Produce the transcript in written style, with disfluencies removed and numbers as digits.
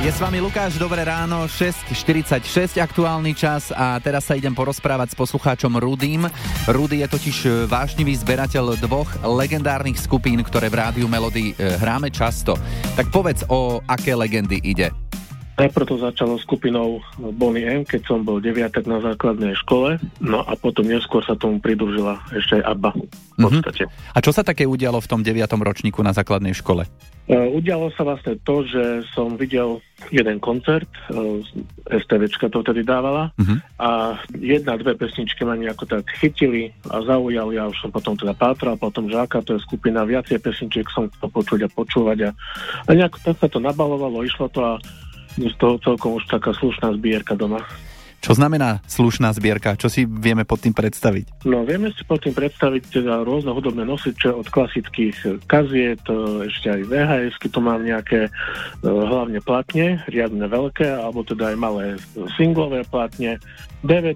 Je s vami Lukáš, dobré ráno, 6:46 aktuálny čas a teraz sa idem porozprávať s poslucháčom Rudým. Rudy je totiž vášnivý zberateľ dvoch legendárnych skupín, ktoré v Rádiu Melody hráme často. Tak povedz, o aké legendy ide. Najprv to začalo skupinou Bonnie M, keď som bol deviatak na základnej škole, no a potom neskôr sa tomu pridružila ešte aj ABBA v podstate. A čo sa také udialo v tom 9. ročníku na základnej škole? Udialo sa vlastne to, že som videl jeden koncert, STVčka to vtedy dávala, a jedna, dve pesničky ma nejako tak chytili a zaujali, a už som potom teda pátral, potom, že aká to je skupina, viacej pesničiek som chcel počuť a počúvať a nejako tak sa to nabalovalo, išlo to a z toho celkom už taká slušná zbierka doma. Čo znamená slušná zbierka? Čo si vieme pod tým predstaviť? No, vieme si pod tým predstaviť teda rôzne hudobné nosiče od klasických kaziet, ešte aj VHS-ky, tu mám nejaké hlavne platne, riadne veľké, alebo teda aj malé singlové platne, DVD